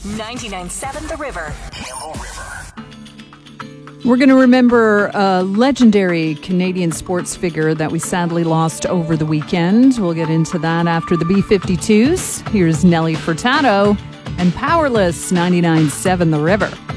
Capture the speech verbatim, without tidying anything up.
ninety-nine point seven The River. We're going to remember a legendary Canadian sports figure that we sadly lost over the weekend. We'll get into that after the B fifty-twos. Here's Nelly Furtado and Powerless, ninety-nine point seven The River.